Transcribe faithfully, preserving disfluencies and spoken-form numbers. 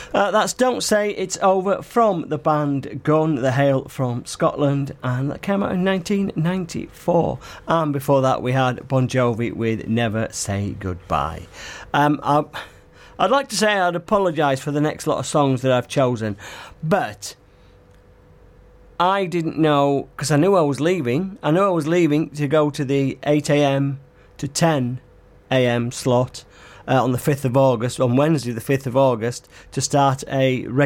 Uh, that's Don't Say It's Over from the band Gun. They hail from Scotland and that came out in nineteen ninety-four. And before that we had Bon Jovi with Never Say Goodbye. Um, I, I'd like to say I'd apologise for the next lot of songs that I've chosen, but I didn't know, because I knew I was leaving. I knew I was leaving to go to the eight a.m. to ten a.m. slot uh, on the fifth of August, on Wednesday the fifth of August, to start a